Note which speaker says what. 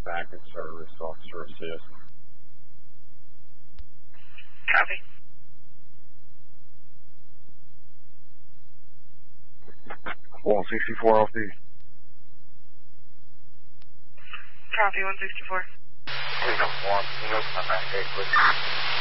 Speaker 1: back in service, officer assist.
Speaker 2: Copy.
Speaker 3: Well, 64 off the.
Speaker 2: Copy, 164.
Speaker 1: Can you open my back gate, please?